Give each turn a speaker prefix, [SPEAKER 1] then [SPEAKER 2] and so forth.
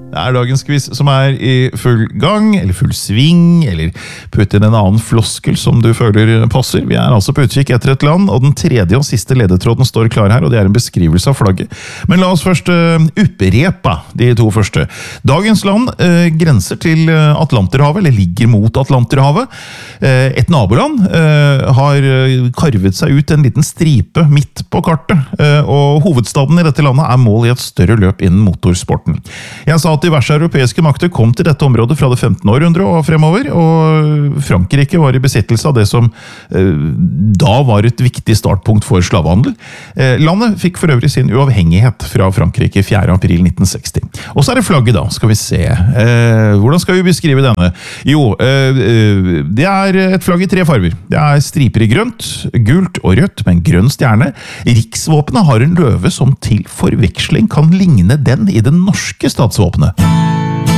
[SPEAKER 1] Det dagens quiz som i full gang, eller full sving, eller putt inn en annen floskel som du føler passer. Vi altså på utkikk etter et land, og den tredje og siste ledetråden står klar her, og det en beskrivelse av flagget. Men la oss først upprepa de to første. Dagens land grenser til Atlanterhavet, eller ligger mot Atlanterhavet. Et naboland har karvet seg ut en liten stripe midt på kartet, og hovedstaden i dette landet mål i et større løp innen motorsporten. Jeg sa at diverse europeiske makter kom til dette området fra det 15. århundre og fremover, og Frankrike var i besittelse av det som da var et viktig startpunkt for slavehandel. Landet fikk for øvrig sin uavhengighet fra Frankrike 4. april 1960. Og så det flagget da, skal vi se. Hvordan skal vi beskrive denne? Jo, det et flagg i 3 farver. Det striper i grønt, gult og rødt med en grønn stjerne. Riksvåpenet har en løve som til forveksling kan ligne den i det norske statsvåpenet.